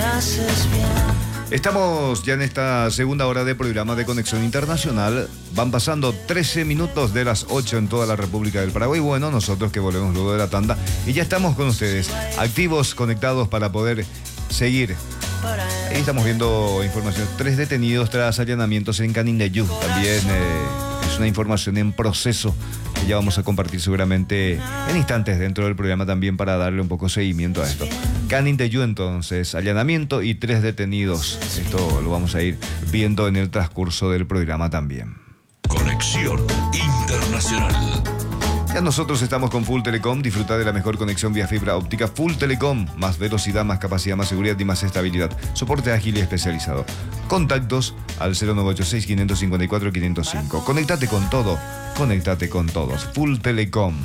Estamos ya en esta segunda hora de programa de Conexión Internacional. Van pasando 13 minutos de las 8 en toda la República del Paraguay. Bueno, nosotros que volvemos luego de la tanda y ya estamos con ustedes, activos, conectados para poder seguir. Ahí estamos viendo información. 3 detenidos tras allanamientos en Canindeyú. También es una información en proceso que ya vamos a compartir seguramente en instantes dentro del programa también para darle un poco seguimiento a esto. Canindeyú, entonces, allanamiento y 3 detenidos. Esto lo vamos a ir viendo en el transcurso del programa también. Conexión Internacional. Ya nosotros estamos con Full Telecom. Disfruta de la mejor conexión vía fibra óptica. Full Telecom. Más velocidad, más capacidad, más seguridad y más estabilidad. Soporte ágil y especializado. Contactos al 0986-554-505. Conéctate con todo. Conéctate con todos. Full Telecom.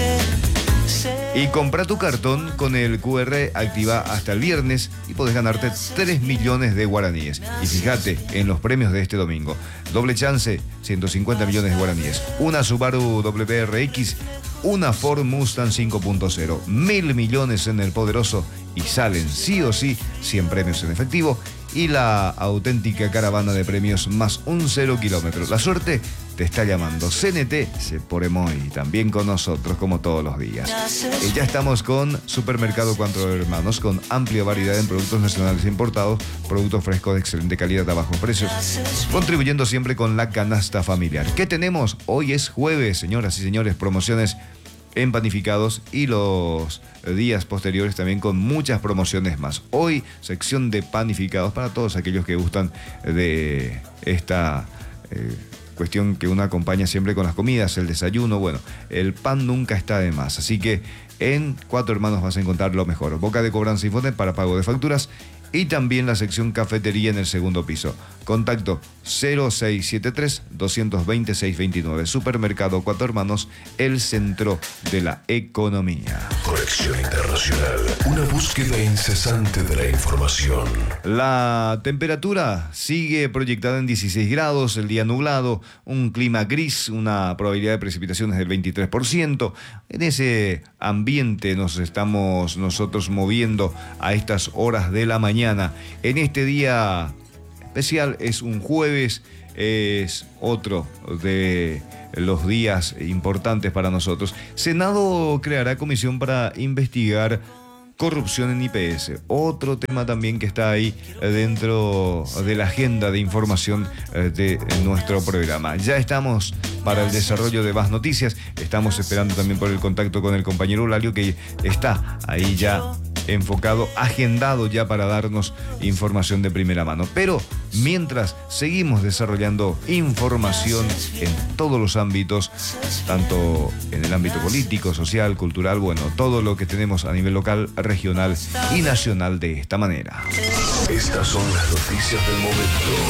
Y compra tu cartón con el QR, activa hasta el viernes y podés ganarte 3 millones de guaraníes. Y fíjate en los premios de este domingo. Doble chance, 150 millones de guaraníes. Una Subaru WRX, una Ford Mustang 5.0. 1.000 millones en el poderoso y salen sí o sí 100 premios en efectivo. Y la auténtica caravana de premios más un 0 kilómetro. La suerte te está llamando. CNT se pone muy también con nosotros como todos los días. Ya estamos con Supermercado Cuatro Hermanos, con amplia variedad en productos nacionales e importados, productos frescos de excelente calidad a bajos precios, contribuyendo siempre con la canasta familiar. ¿Qué tenemos? Hoy es jueves, señoras y señores, promociones en panificados y los días posteriores también con muchas promociones más. Hoy, sección de panificados para todos aquellos que gustan de esta cuestión que uno acompaña siempre con las comidas, el desayuno. Bueno, el pan nunca está de más, así que en Cuatro Hermanos vas a encontrar lo mejor. Boca de cobranza Infonet para pago de facturas y también la sección cafetería en el segundo piso. Contacto 0673-220-629. Supermercado Cuatro Hermanos, el centro de la economía. Conexión Internacional, una búsqueda incesante de la información. La temperatura sigue proyectada en 16 grados, el día nublado, un clima gris, una probabilidad de precipitaciones del 23%. En ese ambiente nos estamos nosotros moviendo a estas horas de la mañana. En este día especial, es un jueves, es otro de los días importantes para nosotros. Senado creará comisión para investigar corrupción en IPS. Otro tema también que está ahí dentro de la agenda de información de nuestro programa. Ya estamos para el desarrollo de más noticias. Estamos esperando también por el contacto con el compañero Eulalio, que está ahí ya enfocado, agendado ya para darnos información de primera mano. Pero mientras seguimos desarrollando información en todos los ámbitos, tanto en el ámbito político, social, cultural, bueno, todo lo que tenemos a nivel local, regional y nacional de esta manera. Estas son las noticias del momento.